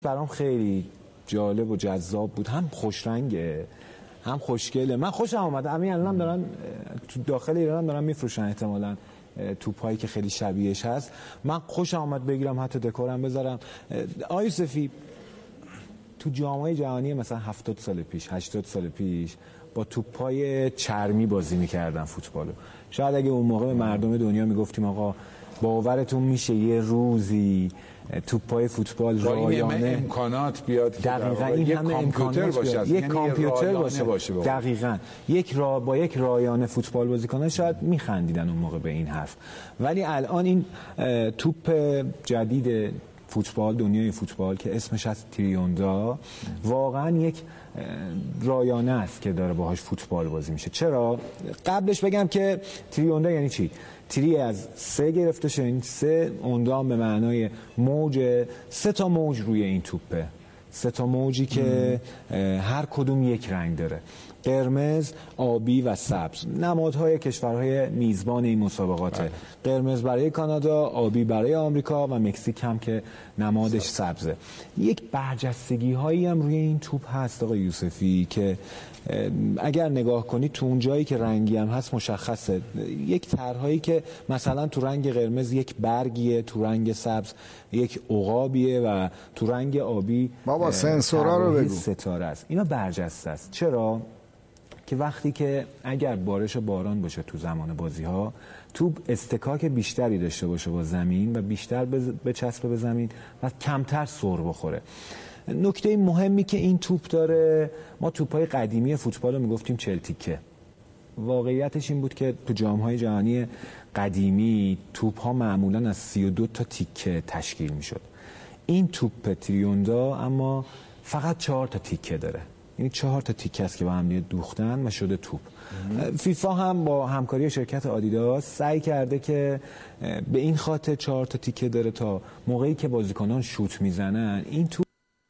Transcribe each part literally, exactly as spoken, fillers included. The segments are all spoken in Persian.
برام خیلی جالب و جذاب بود، هم خوشرنگه هم خوشگله. من خوشم اومد. همین الانم دارن تو داخل ایران دارن میفروشن احتمالاً توپایی که خیلی شبیهش هست. من خوشم اومد بگیرم، حتی دکورم بذارم. آقای یوسفی، تو جام‌های جهانی مثلا هفتاد سال پیش، هشتاد سال پیش با توپای چرمی بازی می‌کردن فوتبالو. شاید اگه اون موقع به مردم دنیا میگفتیم آقا باورتون میشه یه روزی توپای فوتبال رایانه این امکانات بیاد، دقیقاً این همه کامپیوتر باشه، یک کامپیوتر باشه، باشه دقیقاً یک را با یک رایانه فوتبال بازی کنه، شاید میخندیدن اون موقع به این حرف. ولی الان این توپ جدید فوتبال، دنیای فوتبال که اسمش از تریوندا، واقعا یک رایانه است که داره باهاش فوتبال بازی میشه. چرا؟ قبلش بگم که تریوندا یعنی چی؟ تری از سه گرفته شده، این سه اندام به معنای موج، سه تا موج روی این توپه، سه تا موجی که هر کدوم یک رنگ داره، قرمز، آبی و سبز. نمادهای کشورهای میزبان این مسابقاته. قرمز برای کانادا، آبی برای آمریکا و مکزیک هم که نمادش سبزه. یک برجستگی هایی هم روی این توپ هست آقای یوسفی که اگر نگاه کنید تو اون جایی که رنگی هم هست مشخصه. یک طرحایی که مثلا تو رنگ قرمز یک برگیه، تو رنگ سبز یک عقابیه و تو رنگ آبی بابا سنسورا رو بگو ستاره است. اینا برجسته است. چرا؟ که وقتی که اگر بارش و باران باشه تو زمان بازی ها، توپ استکاک بیشتری داشته باشه با زمین و بیشتر بچسبه به زمین و کمتر سر بخوره. نکته مهمی که این توپ داره، ما توپ‌های قدیمی فوتبال رو میگفتیم چل تیکه. واقعیتش این بود که تو جام‌های جهانی قدیمی توپ‌ها معمولاً از سی و دو تا تیکه تشکیل میشد. این توپ تریوندا اما فقط چهار تا تیکه داره. یعنی چهار تا تیکه است که با هم دیگه دوختن و شده توپ. فیفا هم با همکاری شرکت آدیداس سعی کرده که به این خاطر چهار تا تیکه داره تا موقعی که بازیکنان شوت میزنن این توپ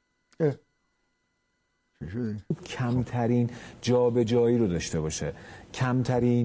کمترین جابجایی رو داشته باشه، کمترین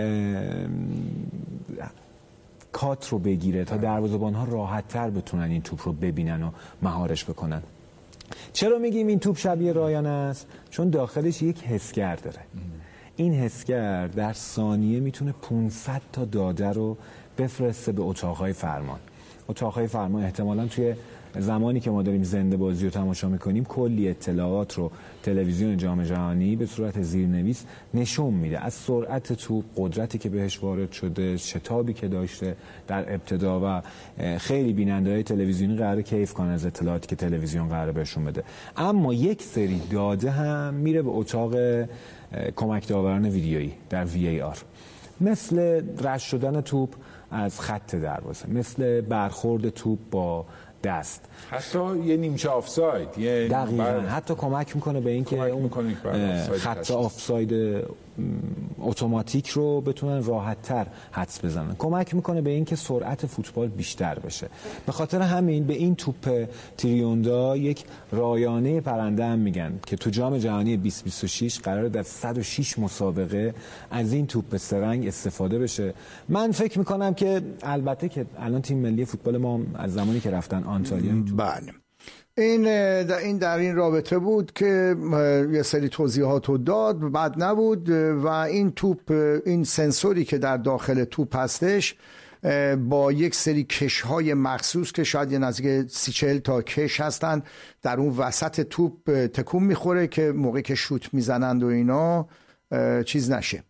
کات رو بگیره تا دروازه‌بان‌ها راحت‌تر بتونن این توپ رو ببینن و مهارش بکنن. چرا میگیم این توپ شبیه رایانه است؟ چون داخلش یک حسگر داره. این حسگر در ثانیه میتونه پانصد تا داده رو بفرسته به اتاقهای فرمان. اتاقهای فرمان احتمالاً توی زمانی که ما داریم زنده بازی رو تماشا میکنیم کلی اطلاعات رو تلویزیون جام جهانی به صورت زیرنویس نشون میده، از سرعت توپ، قدرتی که بهش وارد شده، شتابی که داشته در ابتدا و خیلی بیننده‌های تلویزیونی قراره کیف کنن از اطلاعاتی که تلویزیون قراره بهشون بده. اما یک سری داده هم میره به اتاق کمک داوران ویدیویی در وی ای آر، مثل رد شدن توپ از خط دروازه، مثل برخورد توپ با دست، حتی یه نیمچه آفساید، یه دقیقاً بر... حتی کمک میکنه به این که اون خط آفساید اتوماتیک رو بتونن راحت‌تر حدس بزنن. کمک میکنه به این که سرعت فوتبال بیشتر بشه. به خاطر همین به این توپ تریوندا یک رایانه پرنده هم میگن که تو جام جهانی بیست بیست و شش قراره در صد و شش مسابقه از این توپ سرنگ استفاده بشه. من فکر میکنم که البته که الان تیم ملی فوتبال ما از زمانی که رفتن آنتالیا بله این در این در این رابطه بود که یه سری توضیحات رو داد، بعد نبود و این توپ، این سنسوری که در داخل توپ هستش با یک سری کشهای مخصوص که شاید یه نزدیک سی چهل تا کش هستن در اون وسط توپ تکون میخوره که موقعی که شوت میزنند و اینا چیز نشه،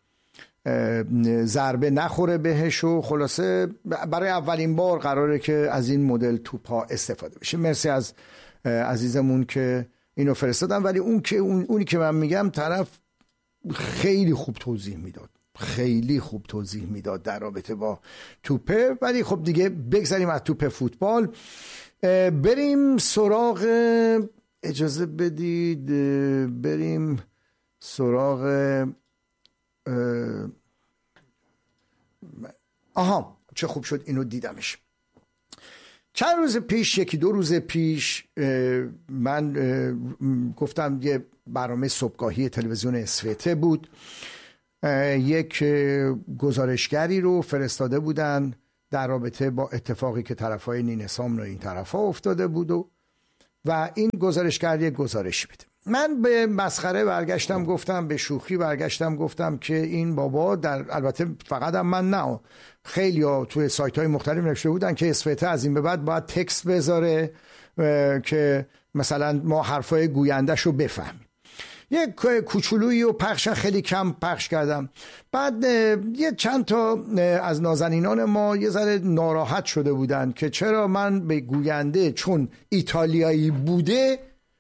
ضربه نخوره بهش و خلاصه برای اولین بار قراره که از این مدل توپ ها استفاده بشه. مرسی از عزیزمون که اینو فرستادن. ولی اون که اون اونی که من میگم طرف خیلی خوب توضیح میداد، خیلی خوب توضیح میداد در رابطه با توپه. ولی خب دیگه بگذاریم از توپ فوتبال، بریم سراغ، اجازه بدید بریم سراغ آها چه خوب شد اینو دیدمش. چند روز پیش، یکی دو روز پیش، من گفتم یه برنامه صبحگاهی تلویزیون اسوته بود، یک گزارشگری رو فرستاده بودن در رابطه با اتفاقی که طرفای نینسام رو این طرفا افتاده بود و و این گزارشگر یک گزارشی بده. من به مسخره برگشتم گفتم، به شوخی برگشتم گفتم که این بابا در، البته فقط هم من نه، خیلی ها توی سایت های مختلف نوشته بودن که اسفته از این به بعد باید تکست بذاره که مثلا ما حرفای گویندش رو بفهمیم. یک کوچولویی و پخش خیلی کم پخش کردم. بعد یه چند تا از نازنینان ما یه ذره ناراحت شده بودن که چرا من به گوینده چون ایتالیایی بوده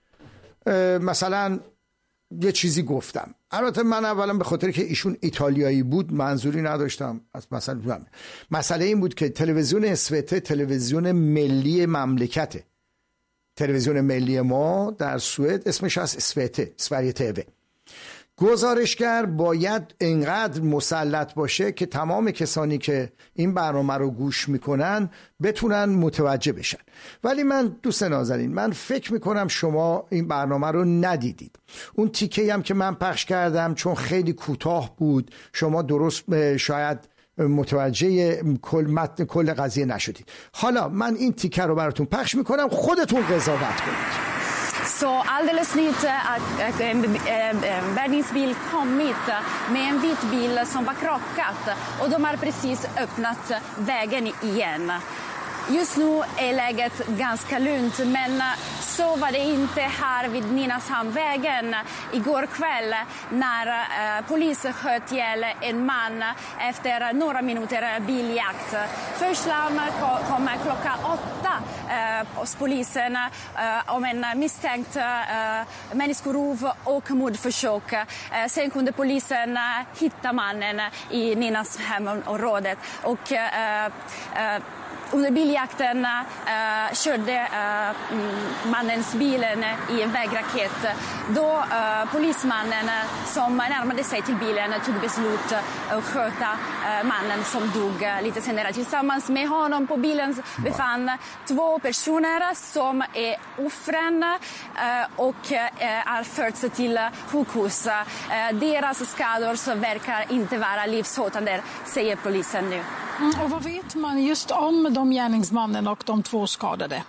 مثلا یه چیزی گفتم. البته من اولا به خاطر که ایشون ایتالیایی بود منظوری نداشتم از مثلا مسئله این بود که تلویزیون اسوته تلویزیون ملی مملکته. تلویزیون ملی ما در سوئد اسمش از اسوته، سوریه تیوی. گزارشگر باید انقدر مسلط باشه که تمام کسانی که این برنامه رو گوش میکنن بتونن متوجه بشن. ولی من دوست نازنین، من فکر میکنم شما این برنامه رو ندیدید. اون تیکه هم که من پخش کردم چون خیلی کوتاه بود شما درست شاید متوجه کل متن کل قضیه نشدید. حالا من این تیکه رو براتون پخش میکنم، خودتون قضاوت کنید. Så alldeles nytt en bärgningsbil kommit med en vit bil som var krockat och de har precis öppnat vägen igen. Just nu är läget ganska lugnt, men så var det inte här vid Nynäshamnvägen igår kväll när eh, polisen sköt ihjäl en man efter några minuter biljakt. Först larm kom klockan åtta eh, hos polisen eh, om en misstänkt eh, människorov och mordförsök. Eh, sen kunde polisen eh, hitta mannen i Nynäshamnområdet och eh, eh, under biljakten uh, körde uh, mannens bilen i en vägraket. Då uh, polismannen som närmade sig till bilen tog beslut att sköta uh, mannen som dog uh, lite senare. Tillsammans med honom på bilen befann två personer som är offren uh, och uh, är förts till sjukhus. Uh, deras skador så verkar inte vara livshotande, säger polisen nu. Mm, och vad vet man just om de gärningsmannen och de två skadade?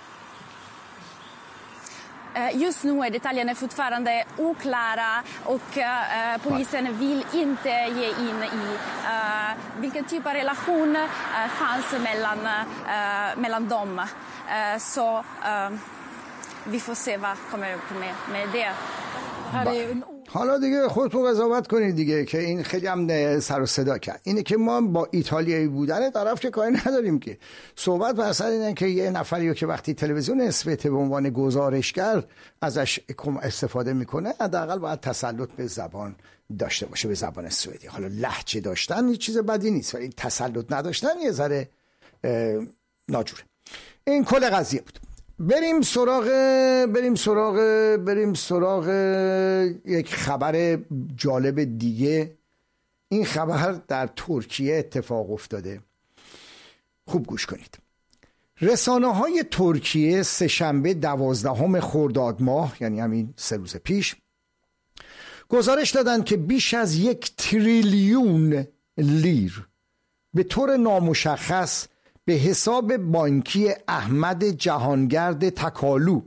Just nu är detaljerna fortfarande oklara och uh, polisen vill inte ge in i uh, vilken typ av relation uh, fanns mellan, uh, mellan dem. Uh, så uh, vi får se vad kommer upp med, med det. حالا دیگه خودتون قضاوت کنید دیگه که این خیلی هم سر و صدا کرد. اینه که ما با ایتالیایی بودن طرف که کاری نداریم که. صحبت بر سر اینه که یه نفری که وقتی تلویزیون اسوته به عنوان گزارشگر ازش استفاده میکنه حداقل باید تسلط به زبان داشته باشه، به زبان سوئدی. حالا لهجه داشتن یه چیز بدی نیست ولی تسلط نداشتن یه ذره ناجوره. این کل قضیه بود. بریم سراغ بریم سراغ بریم سراغ یک خبر جالب دیگه. این خبر در ترکیه اتفاق افتاده. خوب گوش کنید. رسانه های ترکیه سه‌شنبه دوازدهم خرداد ماه، یعنی همین سه روز پیش، گزارش دادند که بیش از یک تریلیون لیر به طور نامشخص به حساب بانکی احمد جهانگرد تکالو،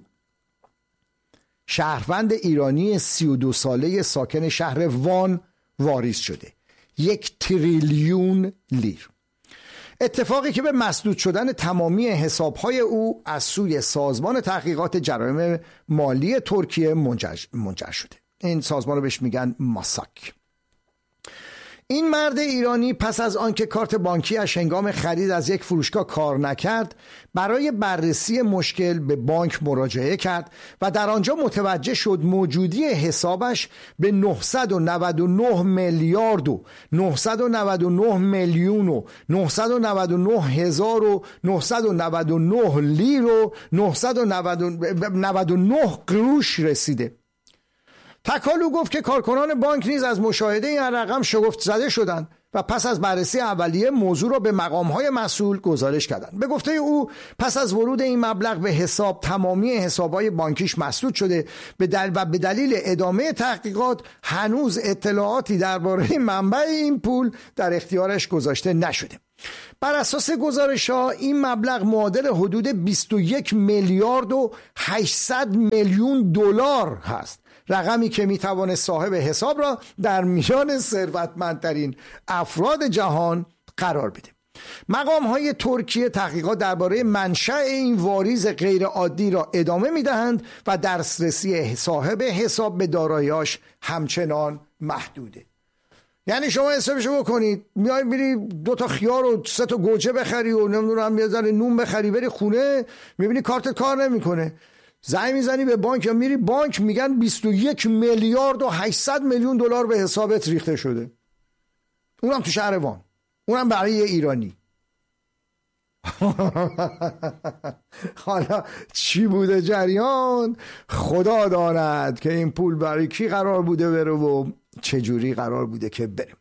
شهروند ایرانی سی و دو ساله ساکن شهر وان، واریز شده. یک تریلیون لیر. اتفاقی که به مسدود شدن تمامی حسابهای او از سوی سازمان تحقیقات جرایم مالی ترکیه منجر, منجر شده. این سازمان رو بهش میگن ماساک. این مرد ایرانی پس از آنکه کارت بانکیش هنگام خرید از یک فروشگاه کار نکرد، برای بررسی مشکل به بانک مراجعه کرد و در آنجا متوجه شد موجودی حسابش به نهصد و نود و نه میلیارد و نهصد و نود و نه میلیون و نهصد و نود و نه هزار و نهصد و نود و نه لیر و نهصد و نود و نه قروش رسیده. تکالو گفت که کارکنان بانک نیز از مشاهده این رقم شگفت زده شدند و پس از بررسی اولیه موضوع را به مقام‌های مسئول گزارش کردند. به گفته او پس از ورود این مبلغ به حساب تمامی حساب‌های بانکیش مسدود شده به دل و به دلیل ادامه تحقیقات هنوز اطلاعاتی درباره منبع این پول در اختیارش گذاشته نشده. بر اساس گزارش‌ها این مبلغ معادل حدود بیست و یک میلیارد و هشتصد میلیون دلار هست، رقمی که میتواند صاحب حساب را در میان ثروتمندترین افراد جهان قرار بده. مقام های ترکیه تحقیقات درباره منشأ این واریز غیر عادی را ادامه میدهند و دسترسی صاحب حساب به دارایی‌اش همچنان محدوده. یعنی شما حسابشو بکنید، میای میری دو تا خیار و سه تا گوجه بخری و نمیدونم یه ذره نون بخری، بری خونه میبینی کارتت کار نمیکنه، زنگ میزنی به بانک یا میری بانک میگن بیست و یک میلیارد و هشتصد میلیون دلار به حسابت ریخته شده، اونم تو شهر وان، اونم برای یه ایرانی. حالا چی بوده جریان؟ خدا داند که این پول برای کی قرار بوده بره و چجوری قرار بوده که بره.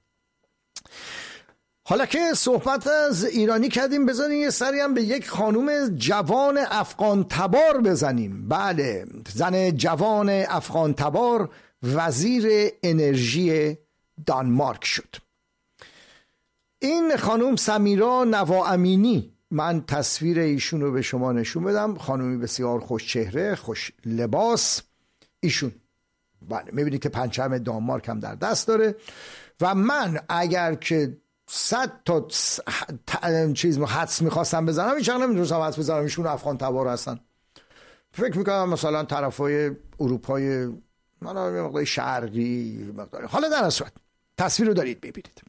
حالا که صحبت از ایرانی کردیم، بزنیم یه سری هم به یک خانوم جوان افغان تبار بزنیم. بله، زن جوان افغان تبار وزیر انرژی دانمارک شد. این خانوم سمیرا نواامینی، من تصویر ایشون رو به شما نشون بدم، خانومی بسیار خوش چهره، خوش لباس ایشون. بله، میبینید که پرچم دانمارک هم در دست داره و من اگر که صد تا چیز حدس میخواستم بزنم هیچ وقت نمیتونستم حدس بزنم ایشون افغان تبار هستن. فکر میکنم مثلا طرفای اروپای من مقدار شرقی مقدار. حالا در صورت تصویر رو دارید ببینید.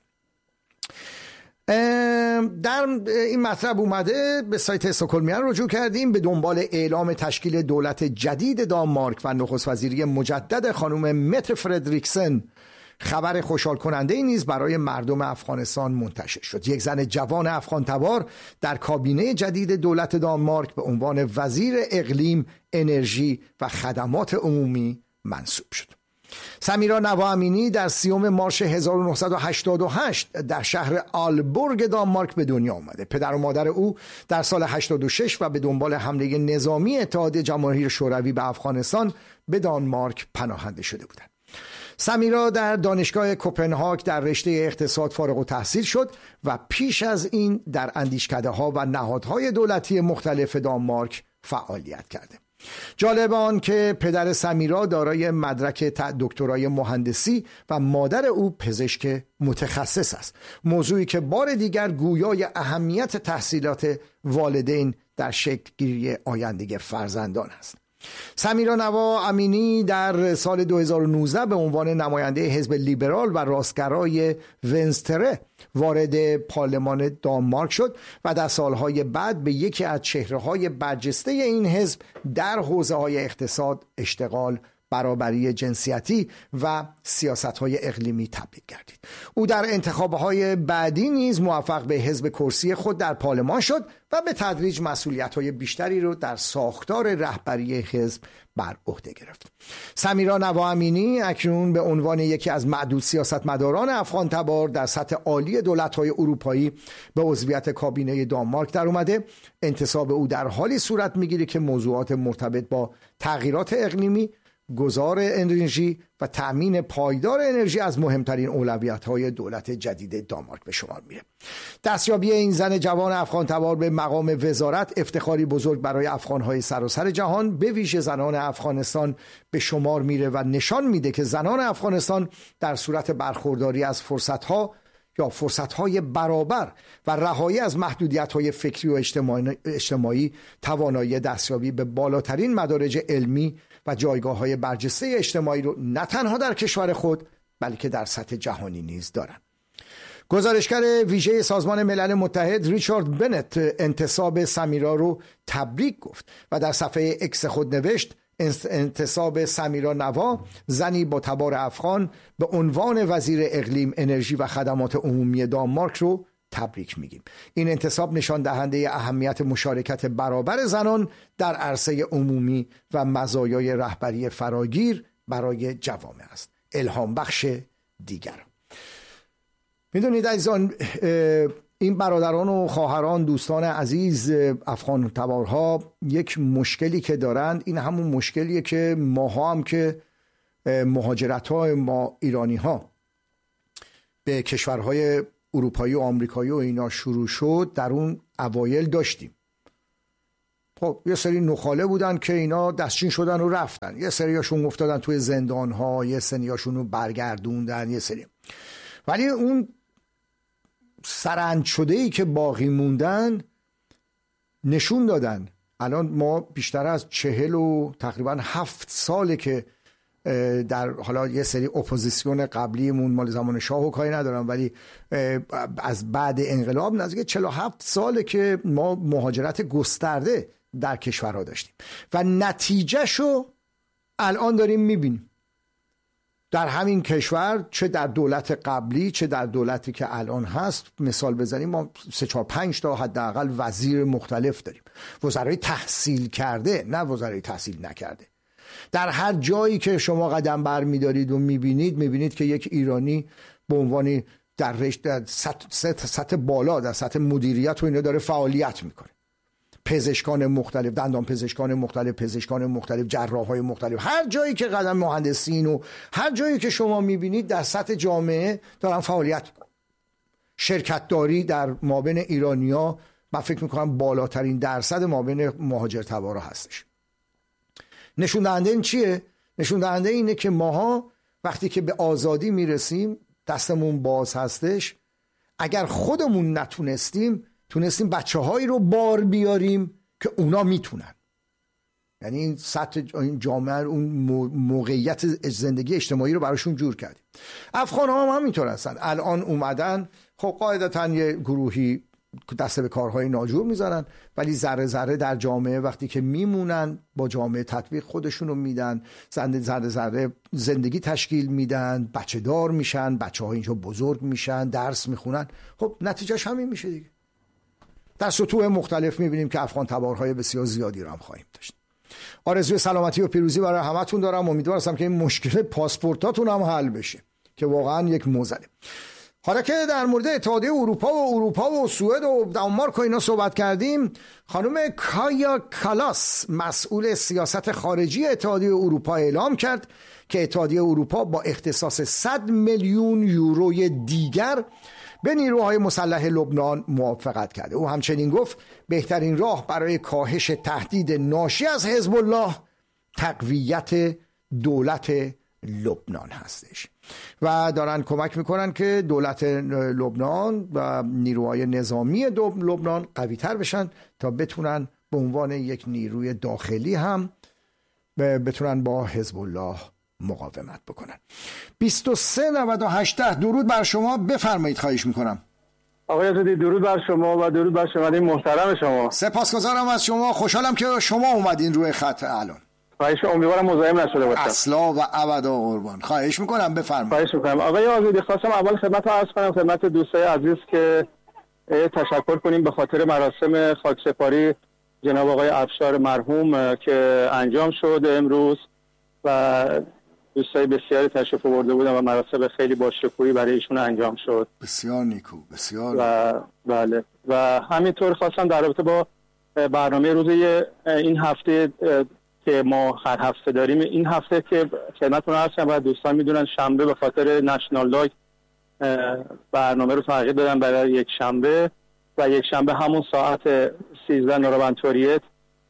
در این مطلب اومده، به سایت استکهلمیان رجوع کردیم، به دنبال اعلام تشکیل دولت جدید دانمارک و نخست وزیری مجدد خانم مت فردریکسن خبر خوشحال کننده ای نیز برای مردم افغانستان منتشر شد. یک زن جوان افغان تبار در کابینه جدید دولت دانمارک به عنوان وزیر اقلیم، انرژی و خدمات عمومی منصوب شد. سمیرا نواامینی در سیوم مارس هزار و نهصد و هشتاد و هشت در شهر آلبورگ دانمارک به دنیا آمده. پدر و مادر او در سال هشتاد و شش و به دنبال حمله نظامی اتحاد جماهیر شوروی به افغانستان به دانمارک پناهنده شده بودند. سمیرا در دانشگاه کوپنهاگ در رشته اقتصاد فارغ التحصیل شد و پیش از این در اندیشکده‌ها و نهادهای دولتی مختلف دانمارک فعالیت کرده. جالب آن که پدر سمیرا دارای مدرک دکترای مهندسی و مادر او پزشک متخصص است، موضوعی که بار دیگر گویای اهمیت تحصیلات والدین در شکل گیری آینده فرزندان است. سمیرا نواامینی در سال دو هزار و نوزده به عنوان نماینده حزب لیبرال و راستگرای ونستره وارد پارلمان دانمارک شد و در سالهای بعد به یکی از چهره‌های برجسته این حزب در حوزه‌های اقتصاد، اشتغال، برابری جنسیتی و سیاست‌های اقلیمی تبدیل گردید. او در انتخاب‌های بعدی نیز موفق به حزب کرسی خود در پارلمان شد و به تدریج مسئولیت‌های بیشتری را در ساختار رهبری حزب بر عهده گرفت. سمیرا نواامینی اکنون به عنوان یکی از معدود سیاستمداران افغان تبار در سطح عالی دولت‌های اروپایی به عضویت کابینه دانمارک در اومده. انتصاب او در حالی صورت می‌گیرد که موضوعات مرتبط با تغییرات اقلیمی، گذار انرژی و تأمین پایدار انرژی از مهمترین اولویت‌های دولت جدید دانمارک به شمار میره. دستیابی این زن جوان افغان تبار به مقام وزارت افتخاری بزرگ برای افغان‌های سراسر جهان، به ویژه زنان افغانستان به شمار میره و نشان میده که زنان افغانستان در صورت برخورداری از فرصت‌ها یا فرصت‌های برابر و رهایی از محدودیت‌های فکری و اجتماعی, اجتماعی توانایی دستیابی به بالاترین مدارج علمی و جایگاه‌های برجسته اجتماعی رو نه تنها در کشور خود بلکه در سطح جهانی نیز دارند. گزارشگر ویژه سازمان ملل متحد ریچارد بنت انتصاب سمیرا رو تبریک گفت و در صفحه اکس خود نوشت: انتصاب سمیرا نوا، زنی با تبار افغان، به عنوان وزیر اقلیم، انرژی و خدمات عمومی دانمارک رو تبریک میگیم. این انتصاب نشان دهنده اهمیت مشارکت برابر زنان در عرصه عمومی و مزایای رهبری فراگیر برای جوامع است. الهام بخش دیگر. میدونید عزیزان، این برادران و خواهران، دوستان عزیز افغان تبارها، یک مشکلی که دارند این همون مشکلیه که ماها هم که مهاجرت های ما ایرانی ها به کشورهای اروپایی و آمریکایی و اینا شروع شد در اون اوایل داشتیم. خب یه سری نخاله بودن که اینا دستچین شدن و رفتن، یه سریاشون افتادن توی زندان ها، یه سریاشون رو برگردوندن، یه سری. ولی اون سرند شده ای که باقی موندن نشون دادن. الان ما بیشتر از چهل و تقریبا هفت ساله که در حالا یه سری اپوزیسیون قبلیمون مال زمان شاه و کاری ندارم، ولی از بعد انقلاب نزدیک چهل و هفت ساله که ما مهاجرت گسترده در کشورها داشتیم و نتیجهشو الان داریم میبینیم در همین کشور، چه در دولت قبلی چه در دولتی که الان هست. مثال بزنیم، ما سه چهار پنج تا حداقل وزیر مختلف داریم، وزرای تحصیل کرده نه وزرای تحصیل نکرده. در هر جایی که شما قدم بر میدارید و میبینید میبینید که یک ایرانی به عنوان در رشته سطح, سطح بالا در سطح مدیریت و اینا داره فعالیت میکنه. پزشکان مختلف، دندان پزشکان مختلف، پزشکان مختلف، جراحای مختلف، هر جایی که قدم، مهندسین و هر جایی که شما میبینید در سطح جامعه دارن فعالیت میکنن. شرکت داری در مابین ایرانیا من فکر میکنم بالاترین درصد مابین مهاجر تبارا هستش. نشون دهنده این چیه؟ نشون دهنده اینه که ماها وقتی که به آزادی میرسیم دستمون باز هستش. اگر خودمون نتونستیم، تونستیم بچه هایی رو بار بیاریم که اونا میتونن. یعنی این سطح این جامعه، اون موقعیت زندگی اجتماعی رو براشون جور کردیم. افغان ها هم همینطور هستن. الان اومدن، خب قاعدتا یه گروهی دست به کارهای ناجور میذارن، ولی ذره ذره در جامعه وقتی که میمونن با جامعه تطبیق خودشونو میدن، ذره ذره زندگی تشکیل میدن، بچه دار میشن، بچه ها اینجا بزرگ میشن، درس میخونن. خب نتیجهش همین میشه دیگه. در سطوح مختلف میبینیم که افغان تبارهای بسیار زیادی رو هم خواهیم داشت. آرزوی سلامتی و پیروزی برای همتون دارم. امیدوارم که این مشکل پاسپورتاتون هم حل بشه که واقعا یک موزله. حالا که در مورد اتحادیه اروپا و اروپا و سوئد و دانمارک و اینا صحبت کردیم، خانم کایا کالاس مسئول سیاست خارجی اتحادیه اروپا اعلام کرد که اتحادیه اروپا با اختصاص صد میلیون یوروی دیگر به نیروهای مسلح لبنان موافقت کرده. او همچنین گفت بهترین راه برای کاهش تهدید ناشی از حزب الله تقویت دولت لبنان هستش و دارن کمک میکنن که دولت لبنان و نیروهای نظامی لبنان قوی تر بشن تا بتونن به عنوان یک نیروی داخلی هم بتونن با حزب الله مقاومت بکنن. بیست و سه نود و هشت درود بر شما، بفرمایید. خواهش میکنم. آقای عزیزی درود بر شما و درود بر شنونده محترم شما. سپاسگزارم از شما، خوشحالم که شما اومدین روی خط الان. خواهش، امیدوارم مزاحم نشده باشم. اصلا و ابدا قربان. خواهش میکنم، بفرمایید. خواهش میکنم. آقای عزیزی خواستم اول خدمت عرض کنم خدمت دوستای عزیز که تشکر کنیم به خاطر مراسم خاکسپاری جناب آقای افشار مرحوم که انجام شد امروز و دوستای بسیاری تشریف آورده بودن و مراسم خیلی با شکوهی برای ایشون انجام شد. بسیار نیکو، بسیار. و بله و همینطور خواستم در رابطه با برنامه روز این هفته که ما هر هفته داریم، این هفته که خدمتتون عرض کردم و دوستان میدونن شنبه به خاطر نشنال داگ برنامه رو تغییر دادن برای یک شنبه و یک شنبه همون ساعت سیزده نوروبنتوریت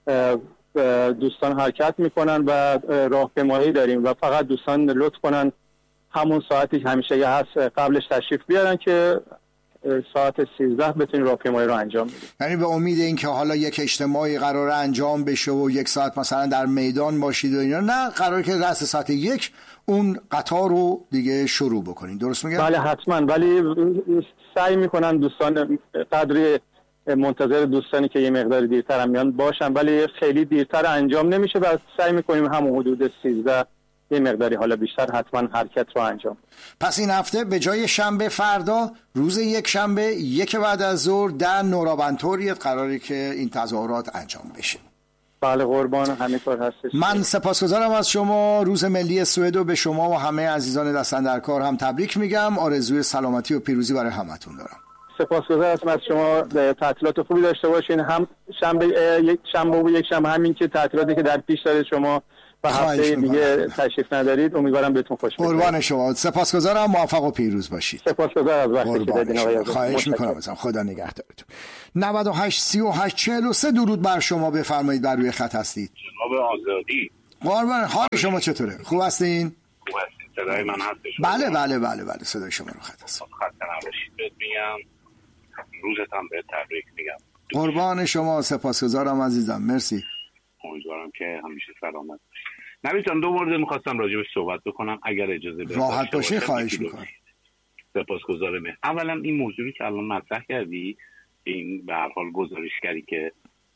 دوستان حرکت میکنن و راهپیمایی داریم و فقط دوستان لطف کنن همون ساعتی که همیشه هست قبلش تشریف بیارن که ساعت سیزده بتونیم راهپیمایی رو انجام بدیم. یعنی به امید اینکه حالا یک اجتماعی قراره انجام بشه و یک ساعت مثلا در میدان باشید و اینا، نه، قراره که رأس ساعت یک اون قطار رو دیگه شروع بکنین. درست میگم؟ بله حتما، ولی سعی میکنن دوستان قدری منتظر دوستانی که یه مقدار دیرتر هم میان باشن، ولی خیلی دیرتر انجام نمیشه و سعی میکنیم همون حدود سیزده یه مقداری حالا بیشتر حتما حرکت رو انجام. پس این هفته به جای شنبه فردا روز یک شنبه یک بعد از ظهر در نوروبنتوریت قراره که این تظاهرات انجام بشه. بله قربان، همینطور هستش. من سپاسگزارم از شما. روز ملی سوئد رو به شما و همه عزیزان دستن در کار هم تبریک میگم. آرزوی سلامتی و پیروزی برای همتون دارم. سپاسگزارم از شما. تعطیلات خوبی داشته باشین، هم شنبه یک شنبه و یک شنبه همین که تعطیلاتی که در پیش داره شما و هفته دیگه تشریف ندارید، امیدوارم بهتون خوش بگذره. قربان شما، سپاسگزارم، موفق و پیروز باشید. سپاسگزارم از وقتی که دادین آقای. خواهش می‌کنم ازم، خدا نگهدارتون. نود و هشت سی و هشت چهل و سه درود بر شما، بفرمایید بر روی خط هستید. جناب آزادی. قربان، حال شما چطوره؟ خوب هستین؟ خوب هستین. صدای من هستش؟ بله بله بله بله صدای شما رو خط هست. خط نباشید بهت میگم. روزت هم به تبریک میگم. قربان شما، سپاسگزارم عزیزم، مرسی. امیدوارم که همیشه سلامت باشید. نوید جان، دو مورد می‌خواستم راجعش صحبت بکنم اگر اجازه بدید. راحت باشه، خواهش می‌کنم. سپاسگزارم. اولا این موضوعی که الان مطرح کردی، این به هر حال گزارشگری که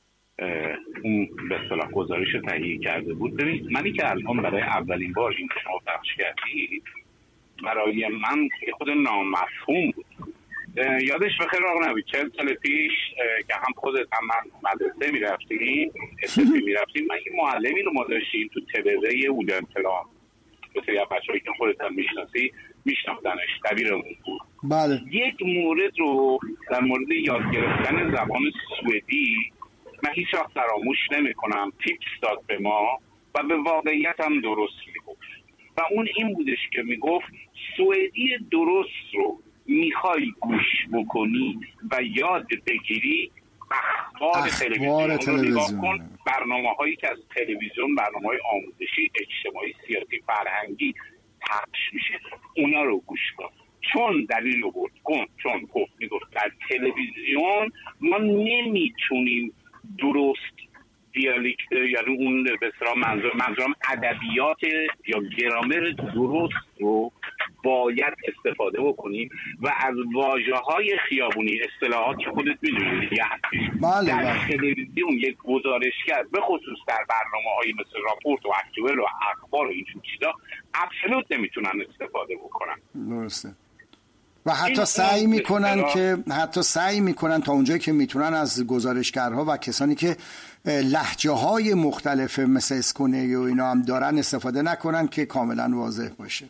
اون به اصطلاح گزارش تهیه کرده بود، ببین منی که الان برای اولین بار این شما پخش کردی، برای من خود نامفهوم بود. یادش بخیر آقا نوید، چند سال پیش که هم خودت هم من مدرسه میرفتیم اسفی میرفتیم، من یه معلمی رو ما داشتیم تو تبره اول انتلام، مثل یه بچه‌ای که خودت هم میشناسی میشناختنش، دبیرمون بود. بله. یک مورد رو در مورد یاد گرفتن زبان سوئدی من هیچ وقت فراموش نمی‌کنم، تیپس داد به ما و به واقعیت هم درست میگفت و اون این بودش که میگفت سوئدی درست رو میخوای گوش بکنی و یاد بگیری، اخبار تلویزیون رو نگاه کن، برنامه هایی که از تلویزیون، برنامه های آموزشی، اجتماعی، سیاسی، فرهنگی پخش میشه، اونا رو گوش کن. چون دلیل رو بود کن چون گفت میگفت در تلویزیون ما نمیتونیم درست دیالکت، یعنی اون به اصطلاح منظور منظورم ادبیات یا گرامر درست رو باید استفاده بکنیم و از واژه‌های خیابونی، اصطلاحات که خودت می‌دونی دیگه هستش، در تلویزیون یک گزارشگر به خصوص در برنامه‌های مثل راپورت و اکتوبر و اخبار و اینجور چیزا ابسولوت نمیتونن استفاده بکنن. درسته. و حتی سعی میکنن که حتی سعی میکنن تا اونجایی که میتونن از گزارشگرها و کسانی که لهجه های مختلف مثل اسکونه و اینا هم دارن استفاده نکنن که کاملا واضح باشه.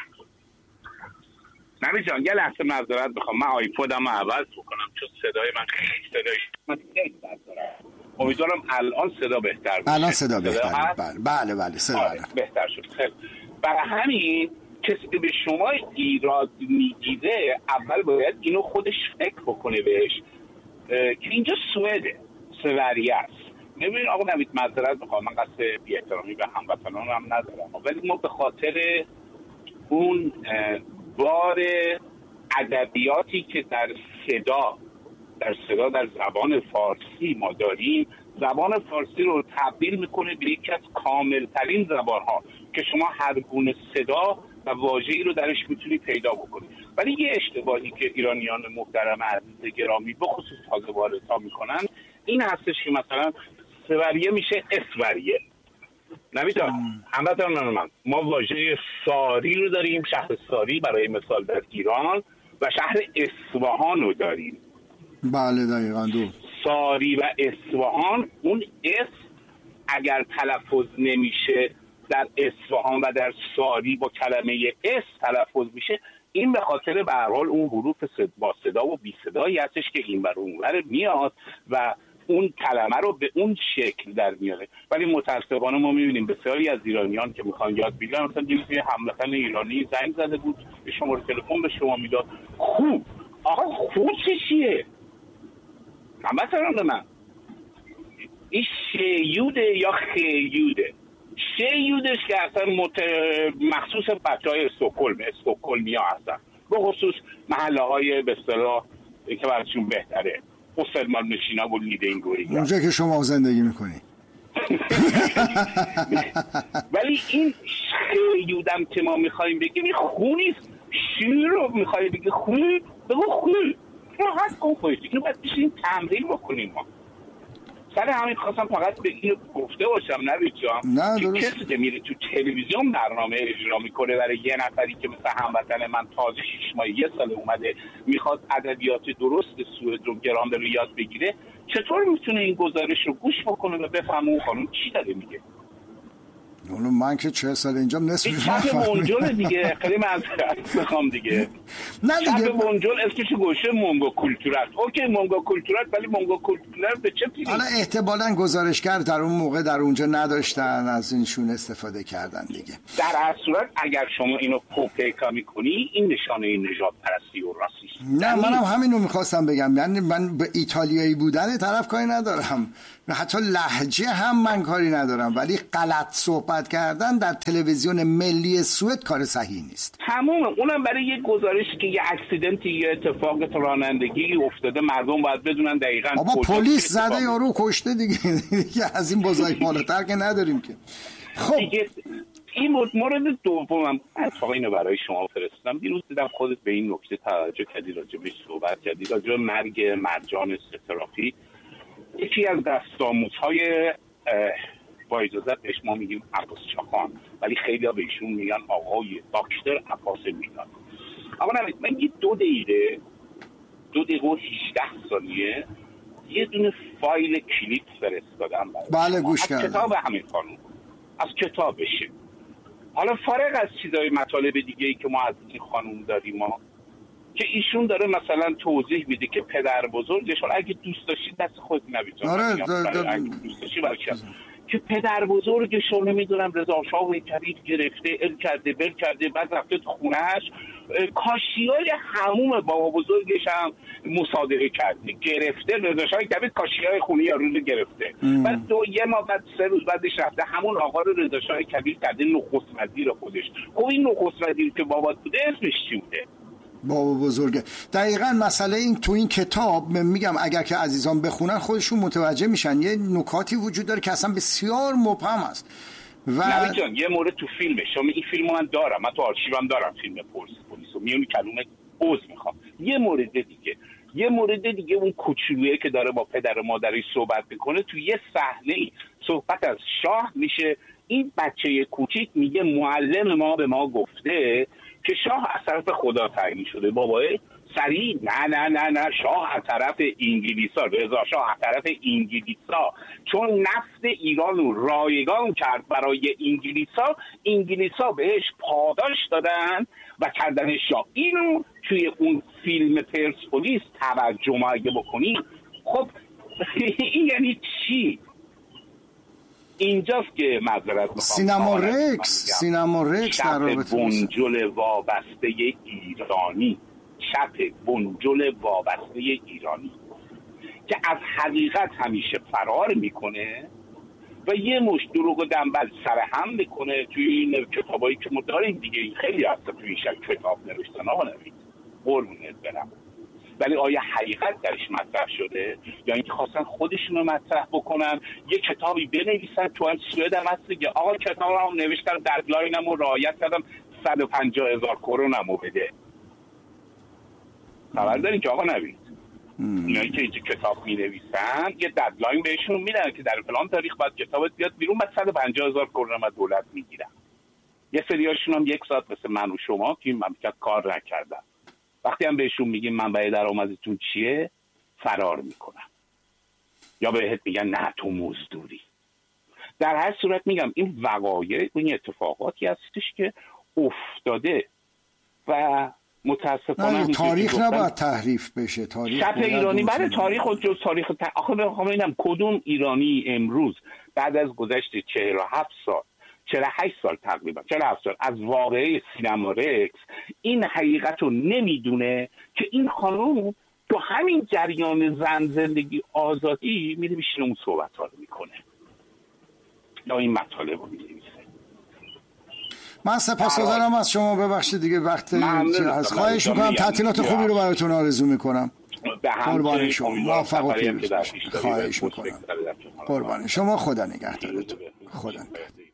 نبی جان یه لحظه معذرت بخوام، من آیپودم رو عوض بکنم چون صدای من خیلی صدای من خیلی بد داره. امیدوارم الان صدا بهتر بشه. الان صدا بهتر بله بله بله صدا آره. بهتر شد. خیلی برای همین کسی که به شما ایراد میگیره اول باید اینو خودش فکر بکنه بهش که اینجا سوئده، سوئریه است. نمیدونی آقا نوید معذرت میخوام، من قصد بی احترامی به هموطنان هم ندارم، ولی ما به خاطر اون بار ادبیاتی که در صدا در صدا در زبان فارسی ما داریم، زبان فارسی رو تبدیل میکنه به یکی از کاملترین زبانها که شما هر گونه صدا و واژه‌ای رو درش میتونی پیدا بکنی. ولی یه اشتباهی که ایرانیان محترم عزیز گرامی به خصوص تازه واردها میکنن این هستش که مثلا سوریه میشه اسوریه. نمیدونم هموطنان من، ما واژه ساری رو داریم، شهر ساری برای مثال در ایران، و شهر اصفهان رو داریم. بله دقیقاً دو ساری و اصفهان، اون اس اگر تلفظ نمیشه در اصفهان و در ساری با کلمه اس تلفظ میشه، این به خاطر به هر حال اون حروف با صدا و بی صدایی هستش که این بر اون ور میاد و اون کلمه رو به اون شکل در میاره. ولی متاسفانه ما میبینیم بسیاری از ایرانیان که میخوان یاد بگیرن، مثلا یه هموطن ایرانی زنگ زده بود به شماره تلفن به شما میداد، خوب آقا خوب چیه؟ هموطنان من این شیوده یا خیوده؟ شیودش که اصلا مت... مخصوص بچه های استوکلم استوکلمی ها هستن، به خصوص محله های به اصطلاح که براشون بهتره، استرمال نشینا و لیدینگوری اونجا که شما زندگی میکنی. ولی این شیودم که ما میخواییم بگیم این خونیست، شیر رو میخوایی بگی خونی بگو خونی، راحت کن خواهید اینو باید بشین تمرین بکنیم. ما سر همین خواستم فقط به اینو گفته باشم نوید جان که کسی که میره تو تلویزیون برنامه اجرا میکنه برای یه نفری که مثل هموطن من تازه شش ماه یه سال اومده میخواد ادبیات درست سوئد رو گرامر رو یاد بگیره، چطور میتونه این گزارش رو گوش بکنه و بفهمه اون خانم چی داره میگه؟ اونو من که چه سال اینجام نصفش نفهمیدم. چپ بونجل دیگه، خیلی معذرت میخوام دیگه. نه دیگه چپ بونجل اسمش گوشه مونگو کولتورات. اوکی مونگو کولتورات، ولی مونگو کولتورات به چه پیری؟ حالا احتمالاً گزارشگر در اون موقع در اونجا نداشتن، از اینشون استفاده کردن دیگه. در هر صورت اگر شما اینو پوپیکا میکنی، این نشانه نژاد پرستی و راسیسم. نه منم همینو میخواستم بگم، یعنی من به ایتالیایی بودن طرف کاری ندارم، حتی لهجه هم من کاری ندارم، ولی غلط صحبت کردن در تلویزیون ملی سوئد کار صحیح نیست. تمام اونم برای یه گزارشی که یه اکسیدنتی، یه اتفاق رانندگی افتاده، مردم باید بدونن دقیقاً بابا پلیس زده یارو کشته دیگه. دیگه از این بزرگ بالاتر که نداریم که. خب دیگه این مورد دومم اتفاقا اینو برای شما فرستادم. دیروز دیدم خودت به این نکته توجه کردی، راجع بهش صحبت کردی، راجع به مرگ مرجان سترافی. یکی از دستاموزهای با اجازت بهش ما میگیم عباس چاخان، ولی خیلی ها به ایشون میگن آقای دکتر عباس میلاد. آقا نمید من یه دو دقیقه دو دقیقه و هجده ثانیه یه دونه فایل کلیپ فرستادم. بله گوش کردم. از کتاب همین خانوم، از کتابشه. حالا فارغ از چیزای مطالب دیگه ای که ما از این خانوم داریم، ما که ایشون داره مثلا توضیح میده که پدر بزرگش، حالا اگه دوست داشتید دست خود نمیتونم آره اگه دوست داشتی برکن که پدر بزرگش رو نمیدونم رضا شاه کبیر گرفته، ال کرده بل کرده، بعد رفته تو خونهش کاشیای حموم بابا بزرگش هم مصادره کرده، گرفته رضا شاه کبیر کاشیای خونه یارو رو گرفته. بعد دو یه ماه بعد سه روز بعدش رفته همون آقا رو رضا شاه کبیر کرده نخست وزیر خودش. خب این نخست وزیر که بابات بوده اسمش چی بوده؟ بابا بزرگه. دقیقاً مسئله این تو این کتاب میگم اگر که عزیزان بخونن خودشون متوجه میشن یه نکاتی وجود داره که اصلا بسیار مبهم است. و نبی جان یه مورد تو فیلمه، شما این فیلمو من دارم، من تو آرشیوام دارم فیلم پرسپولیس و میونی کلمه عوض میخوام. یه مورد دیگه یه مورد دیگه اون کوچولویی که داره با پدر و مادرش صحبت میکنه، تو یه صحنه صحبت از شاه میشه. این بچه کوچیک میگه معلم ما به ما گفته که شاه از طرف خدا تعیین شده. بابای سریع نه نه نه نه شاه از طرف انگلیسا، رضا شاه از طرف انگلیسا، چون نفت ایران رو رایگان کرد برای انگلیسا، انگلیسا بهش پاداش دادن و کردن شاه. اینو توی اون فیلم پرسپولیس توجه اگه بکنی، خب این یعنی چی؟ اینجاست که معذرت میخوام سینما رکس سینما رکس در رابطه بنجل وابسته ایرانی، چپ بنجل وابسته ایرانی که از حقیقت همیشه فرار میکنه و یه مش دروغ و دنبل سر هم میکنه. توی این کتابایی که ما داریم دیگه خیلی هست توی این شکل کتاب نوشتن ها نوید قربونت برم، ولی آیا حقیقت درش مطرح شده یا اینکه خواستن خودشون رو مطرح بکنن، یه کتابی بنویسن تو هم سوئد هم هست دیگه، آقا کتاب هم نوشتم ددلاینم رو رعایت کردم صد و پنجاه هزار کرونم رو بده. خبر دارین که آقا نوید اینایی که اینجا کتاب می نویسن یه ددلاین بهشون میدن که در فلان تاریخ باید کتابت بیاد بیرون، بعد صد و پنجاه هزار کرون از دولت میگیرن. یه سریاشون هم یک ساعت مثل من و شما که این مملکت کار نکردن، وقتی هم بهشون میگیم منبع درآمدتون چیه فرار میکنن یا بهت میگن نه تو مزدوری. در هر صورت میگم این وقایع این اتفاقاتی هستش که افتاده و متاسفانه تاریخ نباید تحریف بشه. تاریخ چپ ایرانی برای تاریخ و جز تاریخ ت... آخه بخوام اینم کدوم ایرانی امروز بعد از گذشت چهل و هفت سال چهل و هشت سال تقریبا چهل و هفت سال از واقعه سینما رکس این حقیقت رو نمیدونه که این خانوم تو همین جریان زن زندگی آزادی میره بیشتر اون صحبت ها رو میکنه یا این مطالب رو می‌نویسه. من سپاسگزارم از شما، ببخشید دیگه وقت از خواهش میکنم تعطیلات خوبی رو براتون آرزو میکنم. قربان شما، موفق و پیروز باشید. خواهش میکنم. قربان شما، خدا نگهدارتون. خدا نگهدار.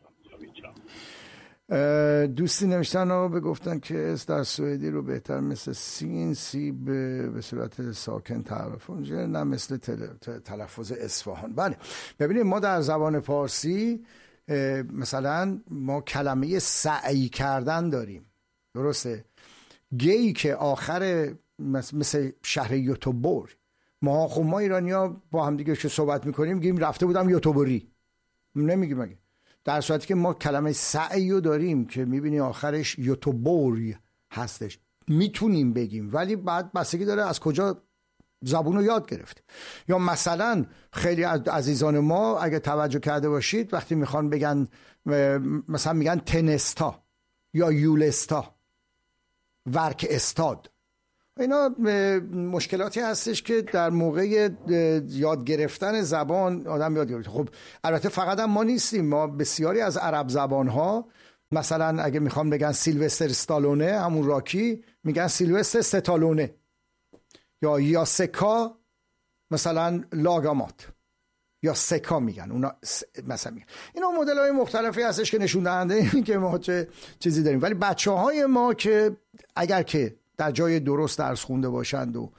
دوستی نوشتن و بگفتن که اس در سوئدی رو بهتر مثل سین سی به, به صورت ساکن تلفظ نه مثل تلفظ اصفهان. بله ببینید ما در زبان پارسی مثلا ما کلمه سعی کردن داریم، درسته؟ گی که آخر مثل شهر یوتوبور ما خب ما ایرانی‌ها با هم دیگه که صحبت میکنیم میگیم رفته بودم یوتوبری، نمیگیم مگه؟ در صورتی که ما کلمه سعی رو داریم که میبینی آخرش یوتوبری هستش، میتونیم بگیم، ولی بعد بستگی داره از کجا زبون رو یاد گرفت. یا مثلا خیلی از عزیزان ما اگه توجه کرده باشید وقتی میخوان بگن مثلا میگن تنستا یا یولستا، ورک استاد، اینا مشکلاتی هستش که در موقع یاد گرفتن زبان آدم یاد گرفت. خب البته فقط هم ما نیستیم، ما بسیاری از عرب زبان ها مثلا اگه میخوام بگن سیلوستر استالونه همون راکی میگن سیلوستر استالونه، یا یا سکا مثلا لاگامات یا سکا میگن اونا مثلا میگن. اینا مدل های مختلفی هستش که نشون دهنده این که ما چه چیزی داریم. ولی بچه های ما که اگر که در جای درست درس خونده باشند و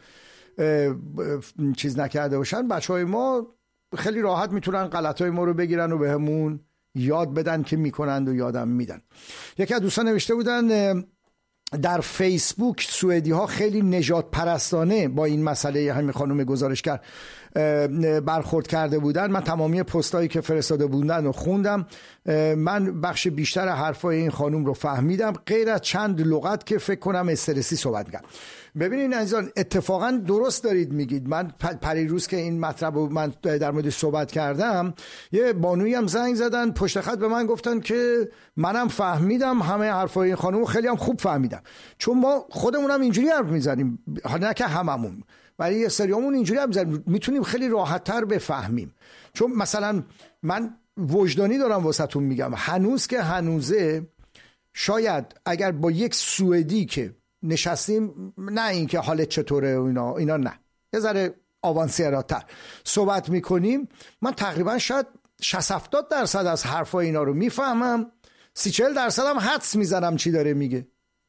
چیز نکرده باشند، بچه های ما خیلی راحت میتونن غلط های ما رو بگیرن و به همون یاد بدن که میکنند و یادم میدن. یکی از دوستان نوشته بودن در فیسبوک سوئدی ها خیلی نجات پرستانه با این مسئله همین خانم گزارشگر برخورد کرده بودن. من تمامی پستایی که فرستاده بودن رو خوندم، من بخش بیشتر حرفای این خانم رو فهمیدم غیر از چند لغت که فکر کنم استرسی صحبت می‌کرد. ببینید عزیزان اتفاقا درست دارید میگید. من پریروز که این مطلب رو من در موردش صحبت کردم، یه بانویی هم زنگ زدن پشت خط به من گفتن که منم فهمیدم همه حرفای این خانم خیلی هم خوب فهمیدم، چون ما خودمونم اینجوری حرف میزنیم، حالا نه که هممون ولی یه سریامون اینجوری حرف میزنیم، میتونیم خیلی راحت‌تر بفهمیم. چون مثلا من وجدانی دارم واسهتون میگم، هنوز که هنوزه شاید اگر با یک سوئدی که نشستیم، نه اینکه حالت چطوره و اینا اینا نه، یه ذره آوانسیراتر صحبت میکنیم، من تقریبا شاید شصت هفتاد درصد از حرفای اینا رو میفهمم، سی چهل درصد هم حدس میزنم چی داره میگه.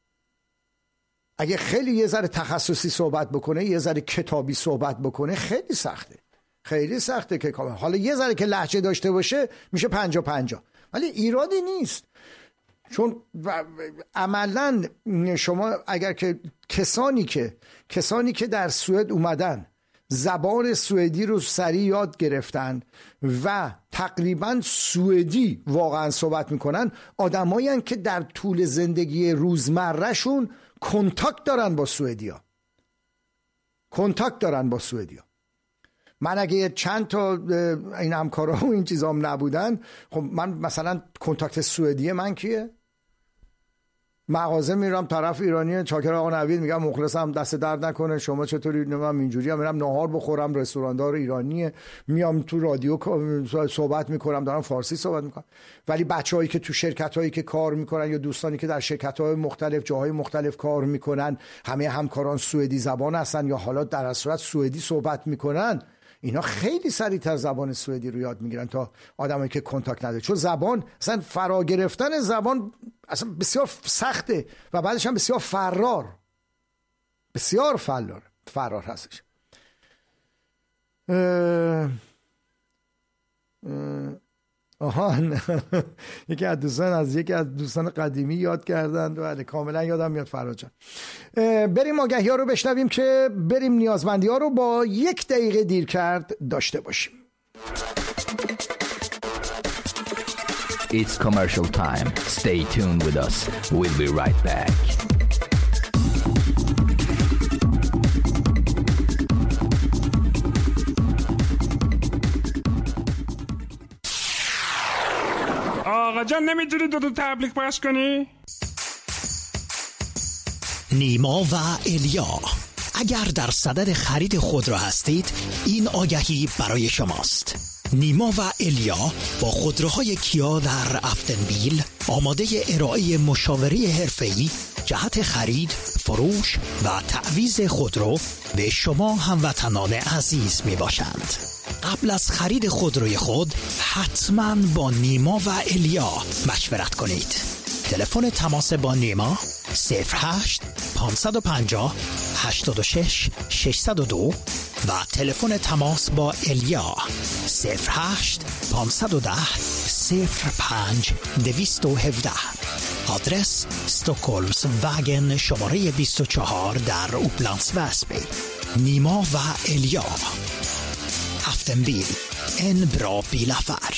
اگه خیلی یه ذره تخصصی صحبت بکنه، یه ذره کتابی صحبت بکنه، خیلی سخته، خیلی سخته که کامل. حالا یه ذره که لهجه داشته باشه میشه پنجا پنجا، ولی ایرادی نیست. چون عملا شما اگر که کسانی که کسانی که در سوئد اومدن زبان سوئدی رو سریع یاد گرفتن و تقریبا سوئدی واقعا صحبت میکنن، آدمایی هستند که در طول زندگی روزمرهشون کنتاکت دارن با سوئدیا، کنتاکت دارن با سوئدیا. من اگه چند تا این همکارا و این چیزام نبودن، خب من مثلا کنتاکت سوئدی من کیه؟ مغازه میرم طرف ایرانی، چاکر آقا نوید، میگم مخلصم دست درد نکنه شما چطوری، من اینجوری هم میرم نهار بخورم رستوراندار ایرانیه، میام تو رادیو صحبت میکنم، دارم فارسی صحبت میکنم. ولی بچه‌هایی که تو شرکت‌هایی که کار میکنن یا دوستانی که در شرکت‌های مختلف جاهای مختلف کار میکنن، همه همکاران سوئدی زبان هستن یا حالا در اصل سوئدی صحبت میکنن، اینا خیلی سریعتر زبان سوئدی رو یاد میگیرن تا آدمایی که کنتاکت نداره. چون زبان اصلا فرا گرفتن زبان اصلا بسیار سخته و بعدش هم بسیار فرار، بسیار فرار فرار هستش. اه... اه... آها یکی از دوستان از یکی از دوستان قدیمی یاد کردن، بله کاملا یادم میاد فراد جان. بریم آگهی ها رو بشنویم که بریم نیازمندی ها رو با یک دقیقه دیر کرد داشته باشیم. It's commercial time. Stay tuned with us. We'll be right back. آقا جان نمیتونی دو دو تبلیغ پخش کنی؟ نیما و الیا، اگر در صدد خرید خودرو هستید این آگهی برای شماست. نیما و الیا با خودروهای کیا در افتنبیل آماده ارائه مشاوره حرفه‌ای جهت خرید، فروش و تعویض خودرو به شما هموطنان عزیز می باشند. قبل از خرید خودروی خود حتما با نیما و الیا مشورت کنید. تلفن تماس با نیما صفر هشت پانصد و پنجاه هشتاد و شش ششصد و دو و تلفن تماس با الیا صفر هشت پانصد و ده صفر پنج دویست و هفده. آدرس استوکولمس وگن شماره بیست و چهار در اوپلندس وسبی. نیما و الیا. Aftenbil, en bra bilaffär.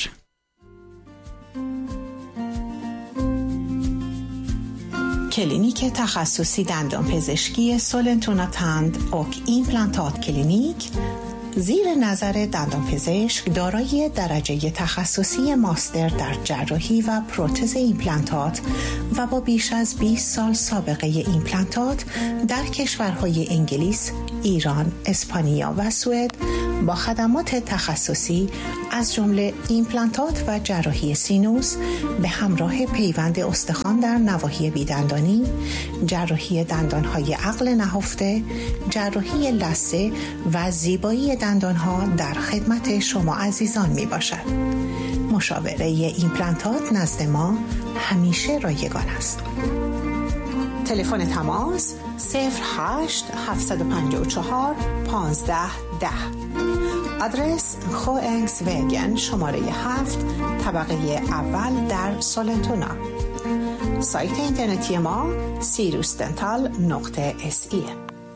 کلینیک تخصصی دندان پزشکی سولنتونا تند اوک ایمپلانتات کلینیک زیر نظر دندان پزشک دارای درجه تخصصی ماستر در جراحی و پروتز ایمپلانتات و با بیش از بیست سال سابقه ایمپلانتات در کشورهای انگلیس، ایران، اسپانیا و سوئد با خدمات تخصصی از جمله ایمپلانتات و جراحی سینوس به همراه پیوند استخوان در نواحی بیدندانی، جراحی دندانهای عقل نهفته، جراحی لثه و زیبایی دندانها در خدمت شما عزیزان می باشد. مشاوره ایمپلانتات نزد ما همیشه رایگان است. تلفن تماس صفر هشت هفت پنج چهار پانزده ده. آدرس خوانگس وگن شماره هفت طبقه اول در سولنتونا. سایت اینترنتی ما سیروس دنتال نقطه اس ای.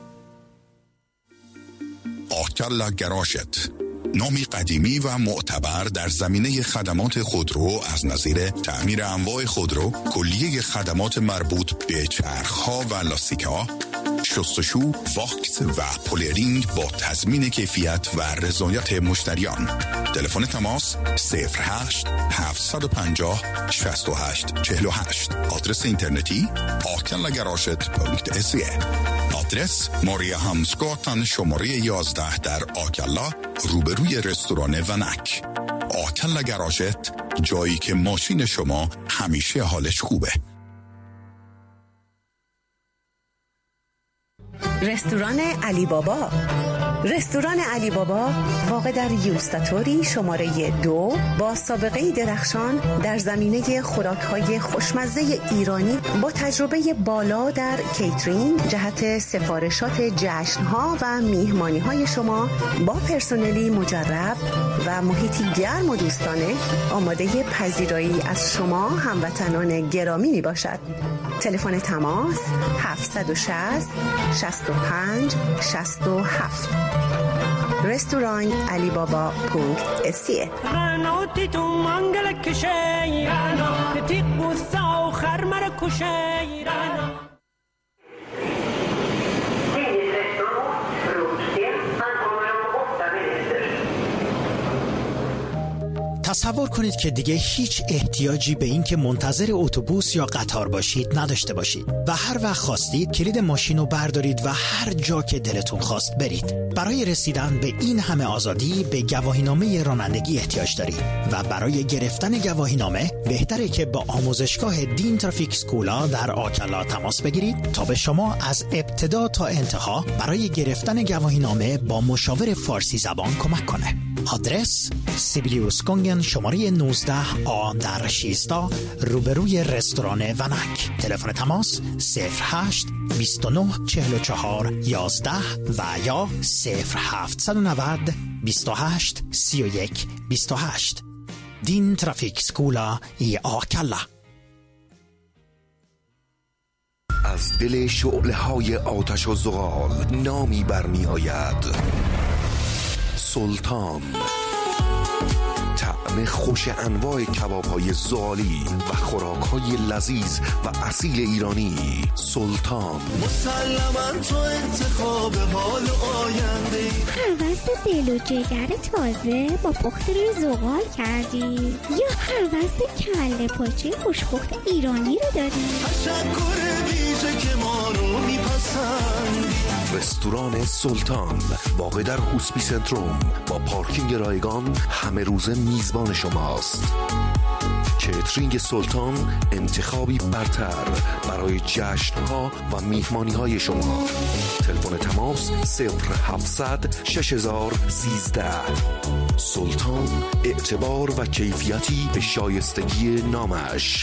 آکلا گراشت، نامی قدیمی و معتبر در زمینه خدمات خودرو از نظیر تعمیر انواع خودرو، کلیه خدمات مربوط به چرخ‌ها و لاستیک‌ها، شستشو، واکس و پولرینگ با تضمین کیفیت و رضایت مشتریان. تلفن تماس صفر هشت هفت پنج صفر شش هشت چهل و هشت. آدرس اینترنتی آکلا گراشت پونکت اس ای. آدرس ماریا همسگاتن شماره یازده در آکلا روبروی رستوران ونک. آکلا گراشت، جایی که ماشین شما همیشه حالش خوبه. رستوران علی بابا. رستوران علی بابا واقع در یوستاتوری شماره دو با سابقه درخشان در زمینه خوراک‌های خوشمزه ایرانی با تجربه بالا در کیترینگ جهت سفارشات جشن‌ها و میهمانی‌های شما با پرسنلی مجرب و محیطی گرم و دوستانه آماده پذیرایی از شما هموطنان گرامی میباشد. تلفن تماس هفت شصت شصت و پنج شصت و هفت. رستوران علی بابا پونکت اسیه. تصور کنید که دیگه هیچ احتیاجی به این که منتظر اتوبوس یا قطار باشید نداشته باشید و هر وقت خواستید کلید ماشین رو بردارید و هر جا که دلتون خواست برید. برای رسیدن به این همه آزادی به گواهینامه رانندگی احتیاج دارید و برای گرفتن گواهینامه بهتره که با آموزشگاه دین ترافیک سکولا در آکلا تماس بگیرید تا به شما از ابتدا تا انتها برای گرفتن گواهینامه با مشاور فارسی زبان کمک کنه. آدرس سیبیلیوس گونگن شماره نوزده آ در شیستا روبروی رستوران ونک. تلفن تماس صفر هشت بیست و نه چهل و چهار یازده و یا صفر هفت نه صفر بیست و هشت سی و یک بیست و هشت. دین ترافیک سکولا ای آکلا. از دل شعله های آتش و زغال نامی برمی آید: سلطان. طعم خوش انواع کباب‌های زغالی و خوراک‌های لذیذ و اصیل ایرانی. سلطان. مسلماً تو انتخاب حال آینده. هوس دل و جگر تازه با پخت روی زغال کردی یا هوس کله پاچه خوشپخت ایرانی رو داری؟ تشکر ویژه که ما رو میپسندی. رستوران سلطان واقع در هوسپی سنتروم با پارکینگ رایگان همه روزه میزبان شماست. کیترینگ سلطان انتخابی برتر برای جشن‌ها و میهمانی‌های شما. تلفن تماس صفر هفتصد شش هزار سیزده. سلطان، اعتبار و کیفیتی به شایستگی نامش.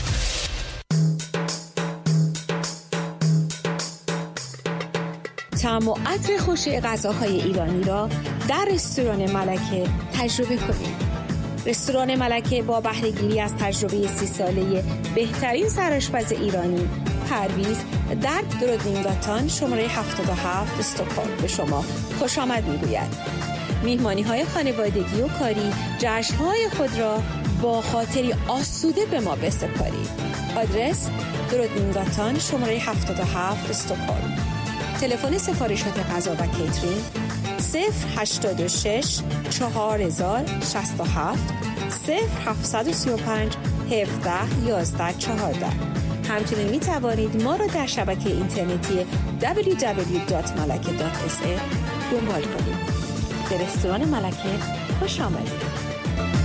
طعم و عطر خوش غذاهای ایرانی را در رستوران ملکه تجربه کنید. رستوران ملکه با بهره‌گیری از تجربه سی ساله بهترین سرآشپز ایرانی پرویز در درودینگاتان شماره هفتاد و هفت استکهلم به شما خوش آمد میگوید. میهمانی های خانوادگی و کاری جشن‌های خود را با خاطری آسوده به ما بسپارید. آدرس درودینگاتان شماره هفتاد و هفت استکهلم. تلفن سفارشات غذا و کیترینگ صفر هشتاد و شش چهار هزار شصت و هفت صفر هفتصد و سی و پنج هفده یازده چهارده. همچنین می توانید ما را در شبکه اینترنتی دبلیو دبلیو دبلیو دات ملکه دات اس ای دنبال کنید. به رستوران ملکه خوش آمدید.